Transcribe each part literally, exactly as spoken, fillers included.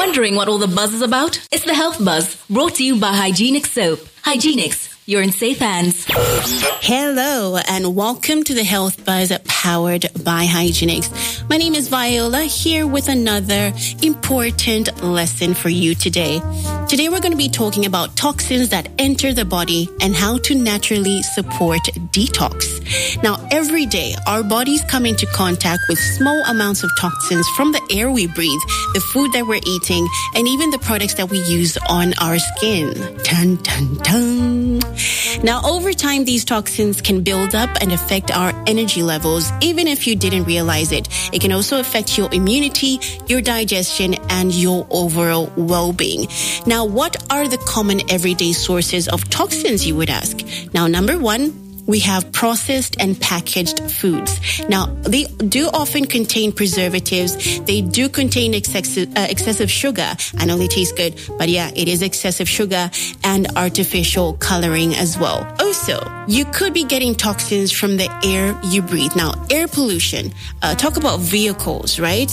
Wondering what all the buzz is about? It's the Health Buzz, brought to you by Hygienix Soap. Hygienix, you're in safe hands. Hello and welcome to the Health Buzz powered by Hygienix. My name is Viola, here with another important lesson for you today. Today we're going to be talking about toxins that enter the body and how to naturally support detox. Now, every day our bodies come into contact with small amounts of toxins from the air we breathe, the food that we're eating, and even the products that we use on our skin. Dun, dun, dun. Now, over time, these toxins can build up and affect our energy levels, even if you didn't realize it. It can also affect your immunity, your digestion, and your overall well-being. Now, what are the common everyday sources of toxins, you would ask? Now, number one, we have processed and packaged foods. Now, they do often contain preservatives. They do contain excessive, uh, excessive sugar. I know they taste good, but yeah, it is excessive sugar and artificial coloring as well. Also, you could be getting toxins from the air you breathe. Now, air pollution. Uh, talk about vehicles, right?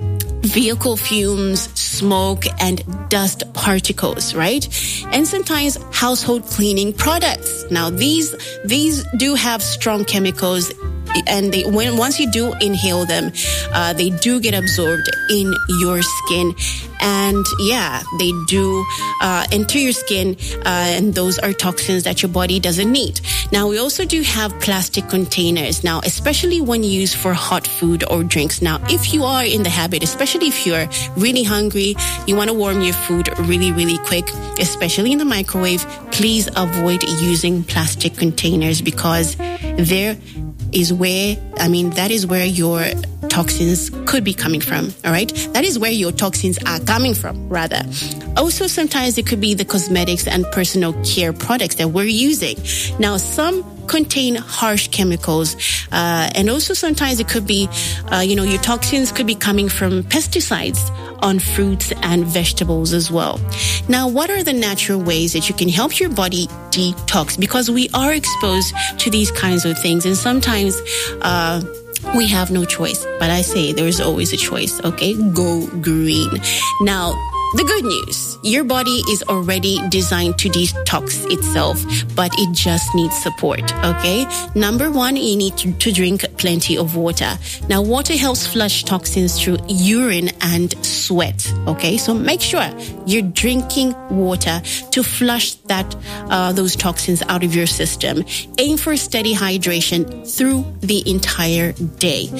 Vehicle fumes, smoke, and dust particles, right? And sometimes household cleaning products. Now, these these do have strong chemicals, and they when once you do inhale them, uh, they do get absorbed in your skin. And yeah, they do uh, enter your skin, uh, and those are toxins that your body doesn't need. Now, we also do have plastic containers. Now, especially when used for hot food or drinks. Now, if you are in the habit, especially if you're really hungry, you want to warm your food really, really quick, especially in the microwave, please avoid using plastic containers because there is where, I mean, that is where your toxins could be coming from, all right? That is where your toxins are coming from, rather. Also, sometimes it could be the cosmetics and personal care products that we're using. Now, some contain harsh chemicals, uh, and also sometimes it could be, uh, you know, your toxins could be coming from pesticides on fruits and vegetables as well. Now, what are the natural ways that you can help your body detox? Because we are exposed to these kinds of things, and sometimes uh we have no choice. But I say there's always a choice, okay? Go green. Now, the good news, your body is already designed to detox itself, but it just needs support, okay? Number one, you need to, to drink plenty of water. Now, water helps flush toxins through urine and sweat, okay? So make sure you're drinking water to flush that uh, those toxins out of your system. Aim for steady hydration through the entire day.